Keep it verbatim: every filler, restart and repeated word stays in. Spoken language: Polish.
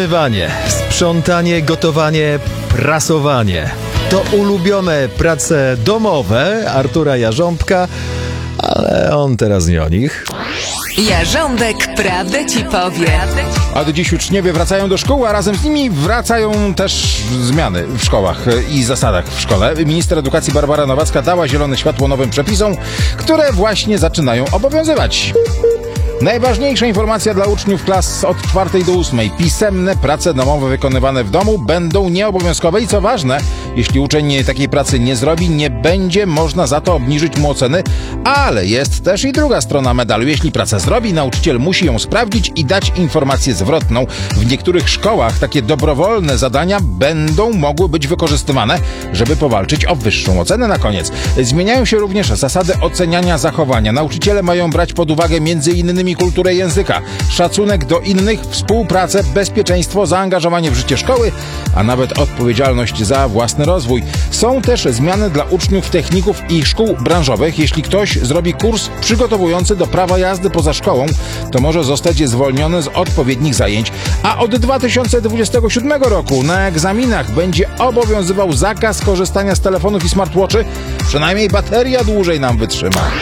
Zmywanie, sprzątanie, gotowanie, prasowanie. To ulubione prace domowe Artura Jarząbka, ale on teraz nie o nich. Jarząbek prawdę ci powie. Od dziś uczniowie wracają do szkół, a razem z nimi wracają też zmiany w szkołach i zasadach w szkole. Minister edukacji Barbara Nowacka dała zielone światło nowym przepisom, które właśnie zaczynają obowiązywać. Najważniejsza informacja dla uczniów klas od czwartej do ósmej. Pisemne prace domowe wykonywane w domu będą nieobowiązkowe i co ważne, jeśli uczeń takiej pracy nie zrobi, nie będzie można za to obniżyć mu oceny, ale jest też i druga strona medalu. Jeśli pracę zrobi, nauczyciel musi ją sprawdzić i dać informację zwrotną. W niektórych szkołach takie dobrowolne zadania będą mogły być wykorzystywane, żeby powalczyć o wyższą ocenę na koniec. Zmieniają się również zasady oceniania zachowania. Nauczyciele mają brać pod uwagę między innymi kulturę języka, szacunek do innych, współpracę, bezpieczeństwo, zaangażowanie w życie szkoły, a nawet odpowiedzialność za własny rozwój. Są też zmiany dla uczniów techników i szkół branżowych. Jeśli ktoś zrobi kurs przygotowujący do prawa jazdy poza szkołą, to może zostać zwolniony z odpowiednich zajęć. A od dwa tysiące dwudziestego siódmego roku na egzaminach będzie obowiązywał zakaz korzystania z telefonów i smartwatchy. Przynajmniej bateria dłużej nam wytrzyma.